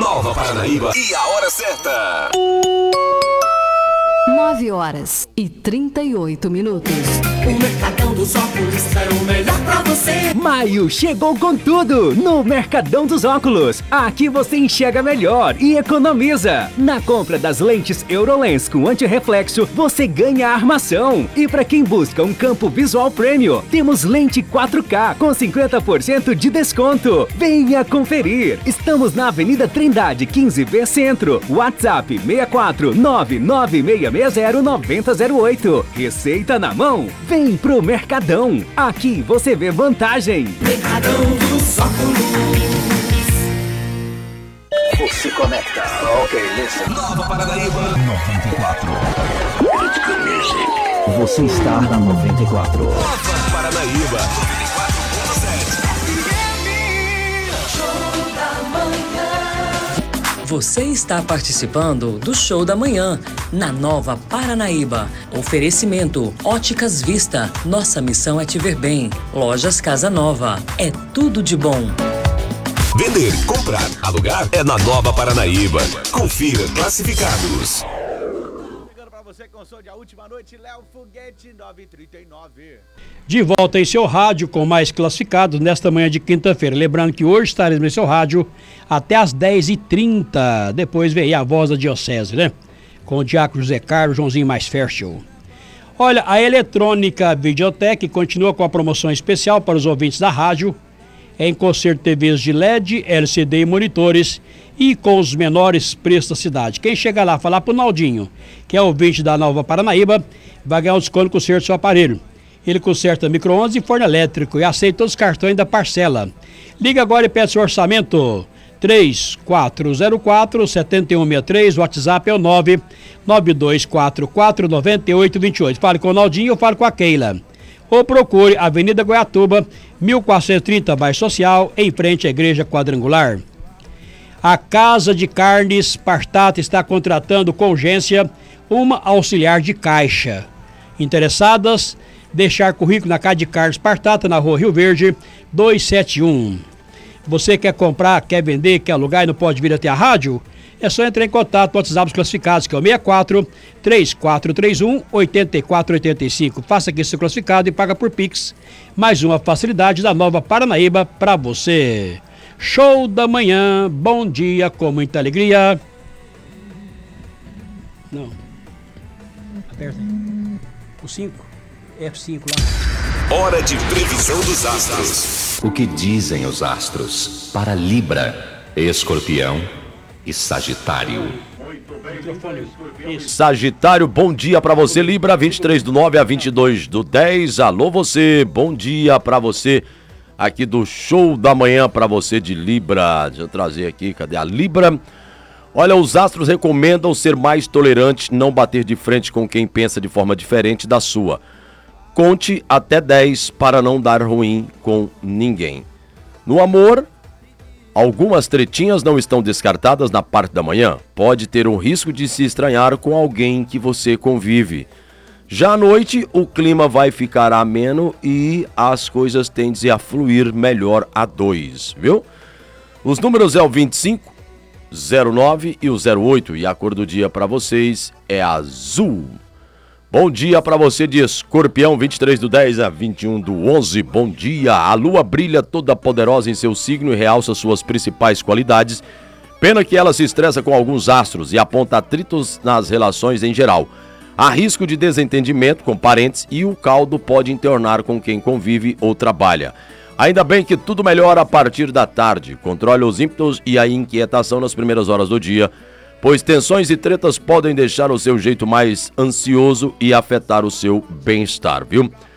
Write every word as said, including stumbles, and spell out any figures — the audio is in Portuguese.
Nova Paranaíba e a hora certa. nove horas e trinta e oito minutos. O Mercadão dos Óculos é o melhor pra você. Maio chegou com tudo no Mercadão dos Óculos. Aqui você enxerga melhor e economiza. Na compra das lentes Eurolens com antirreflexo, você ganha a armação. E para quem busca um campo visual premium, temos lente quatro K com cinquenta por cento de desconto. Venha conferir. Estamos na Avenida Trindade quinze B Centro. WhatsApp seis quatro nove nove seis seis zero nove zero zero oito. Receita na mão. Vem pro Mercadão. Aqui você vê vantagem. Mercadão dos Óculos. Você conecta. Ok, listen. Nova Paranaíba noventa e quatro. Você está na noventa e quatro. Nova Paranaíba noventa e quatro ponto sete. Você está participando do Show da Manhã, na Nova Paranaíba. Oferecimento Óticas Vista. Nossa missão é te ver bem. Lojas Casa Nova. É tudo de bom. Vender, comprar, alugar é na Nova Paranaíba. Confira classificados. Chegando pra você com o som de A Última Noite, Léo Foguete nove trinta e nove. De volta em seu rádio com mais classificados nesta manhã de quinta-feira. Lembrando que hoje estaremos em seu rádio até às dez e trinta. Depois vem a voz da Diocese, né? Com o Diácono José Carlos, Joãozinho mais fértil. Olha, a Eletrônica Videotec continua com a promoção especial para os ouvintes da rádio, em concerto T Vs de L E D, L C D e monitores, e com os menores preços da cidade. Quem chega lá falar pro Naldinho, que é ouvinte da Nova Paranaíba, vai ganhar um desconto no conserto do seu aparelho. Ele conserta micro-ondas e forno elétrico e aceita todos os cartões da parcela. Liga agora e peça seu orçamento. três quatro zero quatro sete um seis três, o WhatsApp é o nove nove dois quatro quatro nove oito dois oito. Fale com o Naldinho ou fale com a Keila. Ou procure Avenida Goiatuba, mil quatrocentos e trinta, Bairro Social, em frente à Igreja Quadrangular. A Casa de Carnes Partata está contratando com urgência uma auxiliar de caixa. Interessadas? Deixar currículo na Casa de Carnes Partata, na Rua Rio Verde, duzentos e setenta e um. Você quer comprar, quer vender, quer alugar e não pode vir até a rádio? É só entrar em contato com os WhatsApp classificados, que é o seis quatro três quatro três um oito quatro oito cinco. Faça aqui seu classificado e paga por Pix. Mais uma facilidade da Nova Paranaíba para você. Show da manhã, bom dia, com muita alegria. Não. Aperta aí. O cinco. F cinco lá. Hora de previsão dos astros. O que dizem os astros para Libra, Escorpião e Sagitário? Sagitário, bom dia pra você, Libra, vinte e três do nove a vinte e dois do dez. Alô você, bom dia pra você aqui do Show da Manhã pra você de Libra. Deixa eu trazer aqui, cadê a Libra? Olha, os astros recomendam ser mais tolerante, não bater de frente com quem pensa de forma diferente da sua. Conte até dez para não dar ruim com ninguém. No amor, algumas tretinhas não estão descartadas na parte da manhã. Pode ter um risco de se estranhar com alguém que você convive. Já à noite, o clima vai ficar ameno e as coisas tendem a fluir melhor a dois, viu? Os números é o vinte e cinco, zero nove e o zero oito, e a cor do dia para vocês é azul. Bom dia para você de Escorpião, vinte e três do dez a vinte e um do onze. Bom dia. A lua brilha toda poderosa em seu signo e realça suas principais qualidades. Pena que ela se estressa com alguns astros e aponta atritos nas relações em geral. Há risco de desentendimento com parentes e o caldo pode entornar com quem convive ou trabalha. Ainda bem que tudo melhora a partir da tarde. Controle os ímpetos e a inquietação nas primeiras horas do dia, pois tensões e tretas podem deixar o seu jeito mais ansioso e afetar o seu bem-estar, viu?